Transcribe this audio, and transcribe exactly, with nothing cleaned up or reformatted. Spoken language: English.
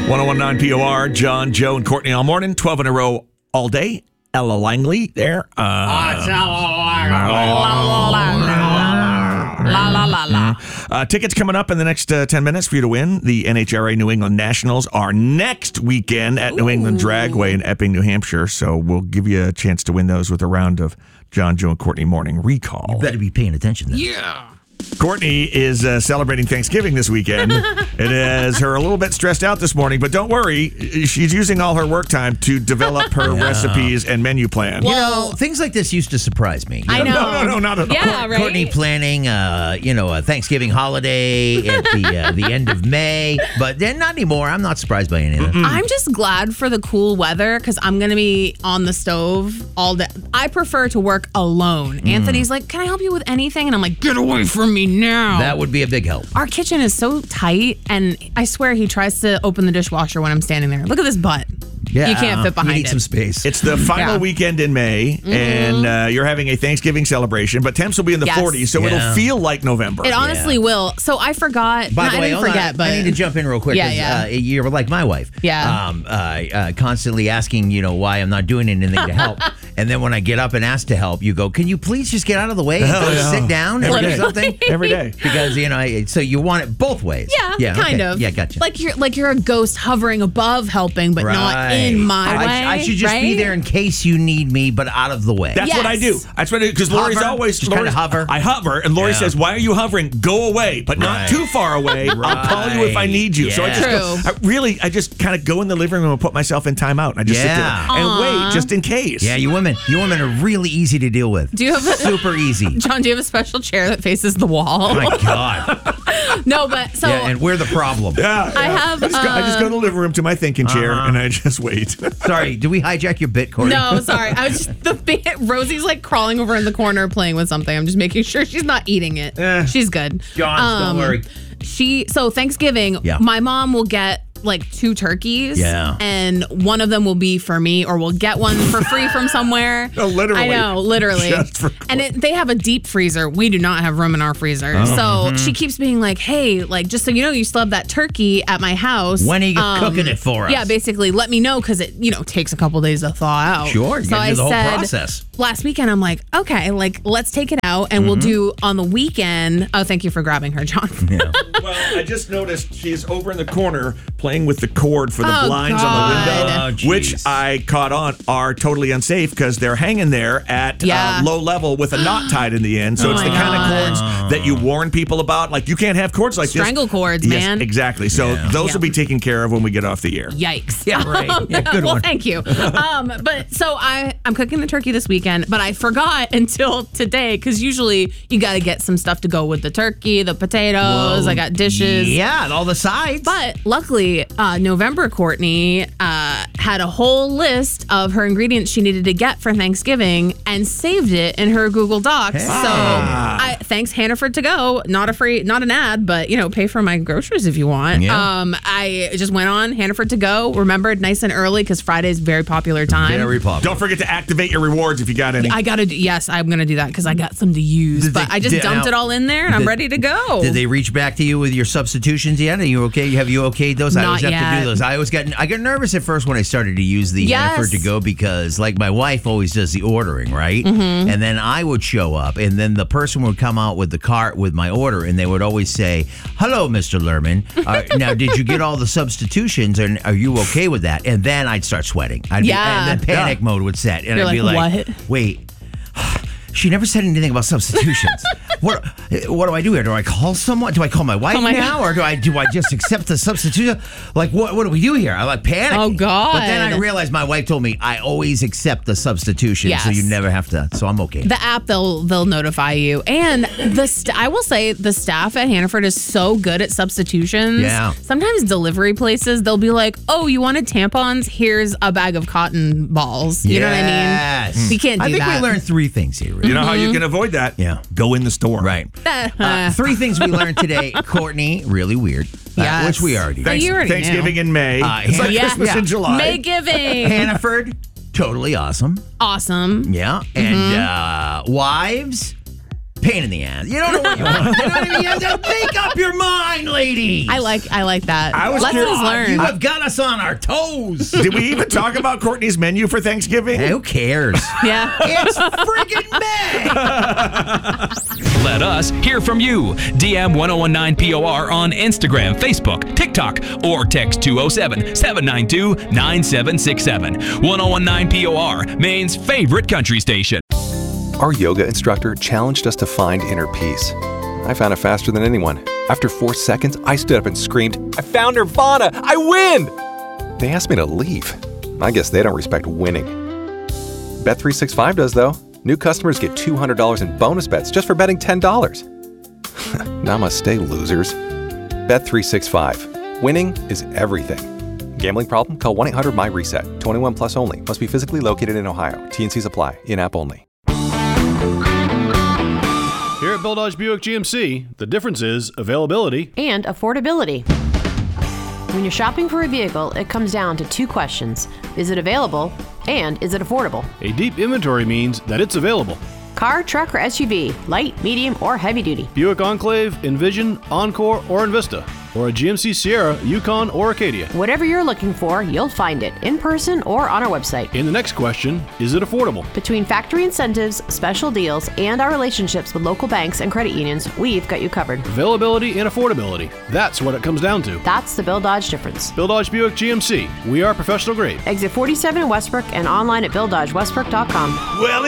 one oh one point nine P O R, John, Joe, and Courtney all morning, twelve in a row all day. Ella Langley there. Uh, La la la la. Uh, tickets coming up in the next uh, ten minutes for you to win. The N H R A New England Nationals are next weekend at Ooh. New England Dragway in Epping, New Hampshire. So we'll give you a chance to win those with a round of John, Joe, and Courtney Morning Recall. You better be paying attention then. Yeah. Courtney is uh, celebrating Thanksgiving this weekend. It has her a little bit stressed out this morning, but don't worry. She's using all her work time to develop her yeah. recipes and menu plan. Well, you know, things like this used to surprise me. You I know. No, no, no, not at all. Yeah, right? Courtney planning, uh, you know, a Thanksgiving holiday at the uh, the end of May, but then not anymore. I'm not surprised by any of that. Mm-mm. I'm just glad for the cool weather because I'm going to be on the stove all day. I prefer to work alone. Mm. Anthony's like, can I help you with anything? And I'm like, get away from me now. That would be a big help. Our kitchen is so tight, and I swear he tries to open the dishwasher when I'm standing there. Look at this butt. Yeah, you can't fit behind you need it. some space. It's the final yeah. weekend in May, mm-hmm. and uh, you're having a Thanksgiving celebration, but temps will be in the yes. forties, so yeah. it'll feel like November. It honestly yeah. will. So I forgot. By no, the way, I didn't forget, on. but I need to jump in real quick. Yeah, yeah. Uh, you're like my wife. Yeah. Um, uh, uh, constantly asking, you know, why I'm not doing anything to help. And then when I get up and ask to help, you go, can you please just get out of the way and Hell go yeah. sit down Every or day. something? Every day. Because, you know, I, so you want it both ways. Yeah, yeah kind okay. of. Yeah, gotcha. Like you're like you're a ghost hovering above helping, but right. not in my I, way. I should just right? be there in case you need me, but out of the way. That's yes. what I do. That's what I do. Because Lori's Hover? always Just Lori's, kinda hover? I hover, and Lori Yeah. says, "Why are you hovering? Go away, but not Right. too far away. I'll call you if I need you." Yeah. So I just go, I really, I just kind of go in the living room and put myself in timeout, and I just Yeah. sit there and Aww. wait just in case. Yeah, you women, you women are really easy to deal with. Do you have a, super easy? John, do you have a special chair that faces the wall? Oh my God. No, but so yeah, and we're the problem. Yeah, I yeah. have, I just, go, I just uh, go to the living room to my thinking chair, Uh-huh. and I just wait. Sorry, do we hijack your bit, Corey? No, sorry. I was just the bit, Rosie's like crawling over in the corner playing with something. I'm just making sure she's not eating it. Eh. She's good. John, Um, don't worry. She so Thanksgiving, Yeah. my mom will get like two turkeys. Yeah. And one of them will be for me, or we'll get one for free from somewhere. No, literally. I know, literally. Just for And it, they have a deep freezer. We do not have room in our freezer. Oh. So Mm-hmm. she keeps being like, hey, like, just so you know, you still have that turkey at my house. When are you Um, cooking it for us? Yeah, basically, let me know because it, you know, takes a couple days to thaw out. Sure, you so gotta I do the whole said, process. Last weekend, I'm like, okay, like, let's take it out and we'll do on the weekend. Oh, thank you for grabbing her, John. Yeah. Well, I just noticed she's over in the corner playing with the cord for the Oh, blinds God. on the window, Oh, geez. which I caught on are totally unsafe because they're hanging there at Yeah. uh, low level with a knot tied in the end. So Oh it's the my kind of God. cords that you warn people about. Like, you can't have cords like Strangle this. cords, Yes, man. exactly. So Yeah. those Yeah. will be taken care of when we get off the air. Yikes. Yeah, right. Yeah, good well, one. thank you. Um, but so I, I'm cooking the turkey this weekend, but I forgot until today because usually you got to get some stuff to go with the turkey, the potatoes. I got dishes. Yeah, and all the sides. But luckily, uh, November Courtney uh, had a whole list of her ingredients she needed to get for Thanksgiving and saved it in her Google Docs. Hey. So I, thanks Hannaford to go. Not a free, not an ad, but you know, pay for my groceries if you want. Yeah. Um, I just went on Hannaford to go. Remembered nice and early because Friday's very popular time. Very popular. Don't forget to activate your rewards if you got any. I gotta do, yes, I'm gonna do that because I got some to use. Did but they- I just did- dumped now- it all in there and I'm did- ready to go. Did they reach back to you with your substitutions yet? Are you okay? Have you okayed those? I Not always have to yet. do those. I always got I got nervous at first when I started to use the Yes. Hannaford to go because like my wife always does the ordering, right? Mm-hmm. And then I would show up and then the person would come out with the cart with my order and they would always say, "Hello, Mister Lerman. Uh, now, did you get all the substitutions and are you okay with that?" And then I'd start sweating. I'd Yeah. Be, and then panic Yeah. mode would set. And You're I'd be like, like, "What?" wait. She never said anything about substitutions. what what do I do here? Do I call someone? Do I call my wife Oh my now, God. or do I do I just accept the substitution? Like what what do we do here? I like panic. Oh, God. But then I realized my wife told me I always accept the substitution, so Yes. you never have to. So I'm okay. The app, they'll they'll notify you, and the st- I will say the staff at Hannaford is so good at substitutions. Yeah. Sometimes delivery places they'll be like, "Oh, you wanted tampons? Here's a bag of cotton balls." You know what I Yes. mean? You can't do I think that. we learned three things here. Really. You know how you can avoid that? Yeah. Go in the store. Right. Uh, three things we learned today. Courtney, really weird. Uh, Yes. which we already But did. you already Thanksgiving knew. in May. Uh, it's like yeah. Christmas Yeah. in July. May giving. Hannaford, totally awesome. Awesome. Yeah. And uh, wives, pain in the ass. You don't know what you want. You know what I mean? You have to make up your mind, ladies. I like I like that. I was Lessons curious- learned. You have got us on our toes. Did we even talk about Courtney's menu for Thanksgiving? Who cares? Yeah. It's friggin' May. Let us hear from you. D M ten nineteen P O R on Instagram, Facebook, TikTok, or text two oh seven, seven nine two, nine seven six seven. ten nineteen P O R, Maine's favorite country station. Our yoga instructor challenged us to find inner peace. I found it faster than anyone. After four seconds, I stood up and screamed, "I found Nirvana! I win!" They asked me to leave. I guess they don't respect winning. Bet three sixty-five does, though. New customers get two hundred dollars in bonus bets just for betting ten dollars. Namaste, losers. Bet three sixty-five. Winning is everything. Gambling problem? Call one eight hundred my reset. twenty-one plus only. Must be physically located in Ohio. T N Cs apply. In-app only. Here at Bill Dodge Buick G M C, the difference is availability. And affordability. When you're shopping for a vehicle, it comes down to two questions. Is it available? And is it affordable? A deep inventory means that it's available. Car, truck, or S U V, light, medium, or heavy duty. Buick Enclave, Envision, Encore, or Envista. Or a G M C Sierra, Yukon, or Acadia. Whatever you're looking for, you'll find it in person or on our website. And the next question, is it affordable? Between factory incentives, special deals, and our relationships with local banks and credit unions, we've got you covered. Availability and affordability. That's what it comes down to. That's the Bill Dodge difference. Bill Dodge Buick G M C. We are professional grade. Exit forty-seven in Westbrook and online at bill dodge westbrook dot com. Well,